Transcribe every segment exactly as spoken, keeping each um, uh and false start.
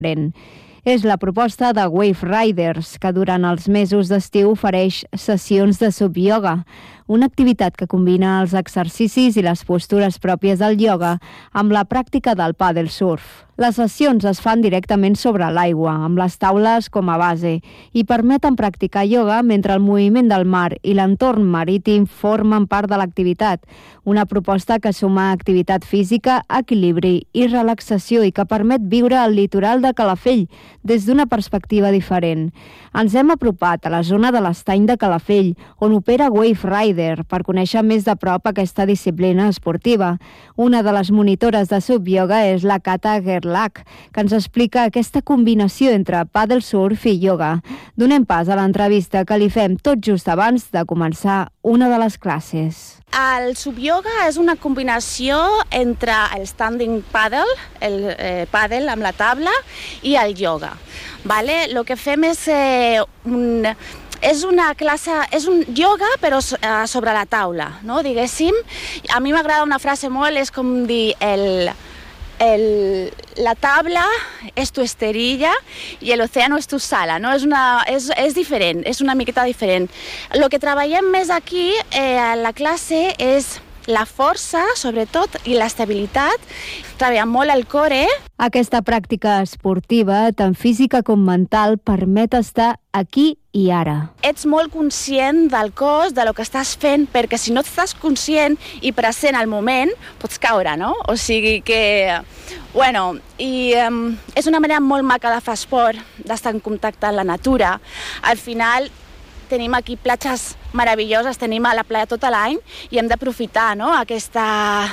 És la proposta de Wave Riders, que durant els mesos d'estiu ofereix sessions de sub-ioga, una activitat que combina els exercicis i les postures pròpies del ioga amb la pràctica del pàdel surf. Les sessions es fan directament sobre l'aigua, amb les taules com a base, i permeten practicar ioga mentre el moviment del mar i l'entorn marítim formen part de l'activitat, una proposta que suma activitat física, equilibri i relaxació i que permet viure el litoral de Calafell des d'una perspectiva diferent. Ens hem apropat a la zona de l'estany de Calafell, on opera Wave Rider, per conèixer més de prop aquesta disciplina esportiva. Una de les monitores de sub-ioga és la Cata Gerlach, que ens explica aquesta combinació entre pàdel surf i ioga. Donem pas a l'entrevista que li fem tot just abans de començar una de les classes. El sub-ioga és una combinació entre el standing paddle, el eh, paddle amb la taula, i el ioga. Vale? Lo que fem és eh, un... És una classe, és un ioga però sobre la taula, no? Diguéssim. A mi m'agrada una frase molt, és com dir el, el, la taula és tu esterilla i l'oceano és tu sala, no? És, una, és, és diferent, és una miqueta diferent. El que treballem més aquí eh, a la classe és la força, sobretot, i l'estabilitat. Treballem molt el core. Aquesta pràctica esportiva, tant física com mental, permet estar aquí i ara. Ets molt conscient del cos, de lo que estàs fent, perquè si no estàs conscient i present al moment, pots caure, no? O sigui que... Bueno, i um, és una manera molt maca de fer esport, d'estar en contacte amb la natura. Al final, tenim aquí platges meravelloses, tenim a la playa tot l'any i hem d'aprofitar, no? aquesta,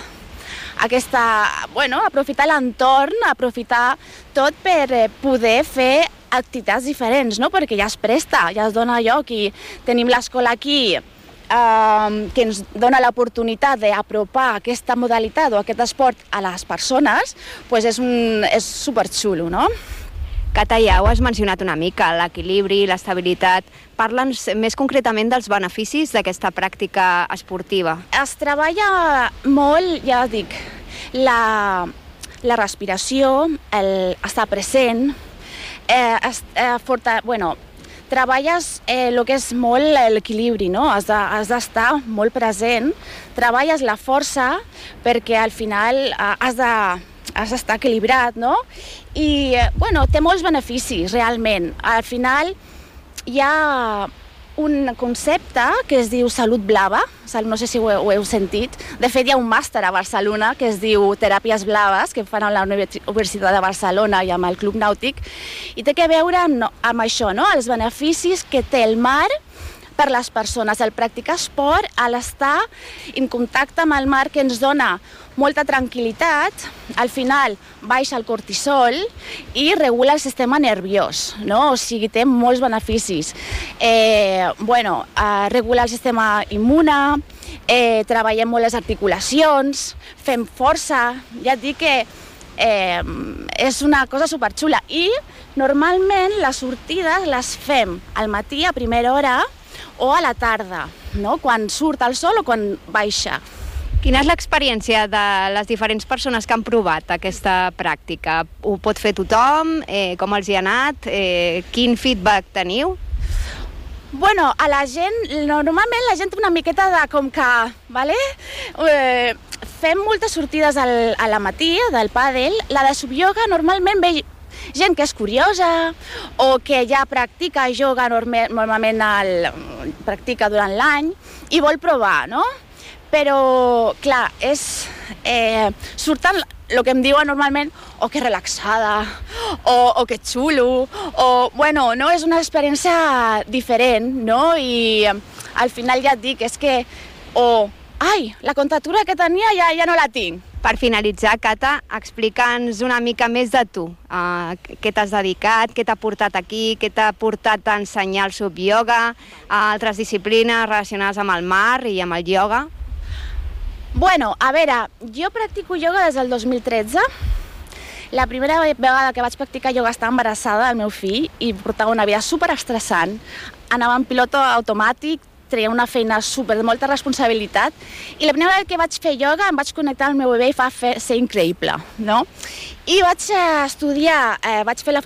aquesta, bueno, aprofitar l'entorn, aprofitar tot per poder fer activitats diferents, no? Perquè ja es presta, ja es dona lloc i tenim l'escola aquí eh, que ens dona l'oportunitat d'apropar aquesta modalitat o aquest esport a les persones, pues és, un, és superxulo, no? Cata, ja ho has mencionat una mica, l'equilibri, l'estabilitat. Parla'ns més concretament dels beneficis d'aquesta pràctica esportiva. Es treballa molt, ja dic, la, la respiració, el estar present, eh, es, eh, forta, bueno, treballes el eh, que és molt l'equilibri, no? Has de, has d'estar molt present, treballes la força perquè al final eh, has de... has d'estar equilibrat, no? I, bueno, té molts beneficis, realment. Al final hi ha un concepte que es diu salut blava, no sé si ho, ho heu sentit. De fet, hi ha un màster a Barcelona que es diu Teràpies Blaves, que fan a la Universitat de Barcelona i amb el Club Nàutic, i té que veure amb, amb això, no? Els beneficis que té el mar per les persones, el practicar esport, a l'estar en contacte amb el mar, que ens dona molta tranquil·litat, al final baixa el cortisol i regula el sistema nerviós, no? O sigui, té molts beneficis. Eh, bueno, eh, regula el sistema immune, eh, treballem molt les articulacions, fem força, ja et dic que eh, és una cosa superxula. I normalment les sortides les fem al matí a primera hora o a la tarda, no? Quan surt el sol o quan baixa. Quina és l'experiència de les diferents persones que han provat aquesta pràctica? Ho pot fer tothom? Eh, com els hi ha anat? Eh, quin feedback teniu? Bueno, a la gent, normalment la gent té una miqueta de com que, vale? Eh, fem moltes sortides al, a la matí del pàdel. La de sub-ioga normalment ve gent que és curiosa o que ja practica ioga normalment el, practica durant l'any i vol provar, no? Però, clar, és... Eh, surten el que em diuen normalment o que relaxada, o, o que xulo, o, bueno, no? És una experiència diferent, no? I al final ja et dic, és que... O, ai, la contractura que tenia ja, ja no la tinc. Per finalitzar, Cata, explica'ns una mica més de tu. Uh, què t'has dedicat, què t'ha portat aquí, què t'ha portat a ensenyar el sub-ioga, a altres disciplines relacionades amb el mar i amb el ioga? Bueno, a veure, jo practico ioga des del dos mil tretze. La primera vegada que vaig practicar ioga estava embarassada del meu fill i portava una vida superestressant. Anava en pilot automàtic treia una feina super de molta responsabilitat, i la primera vegada que vaig fer ioga em vaig connectar amb el meu bebè i va fer, ser increïble, no? I vaig estudiar, eh, vaig fer la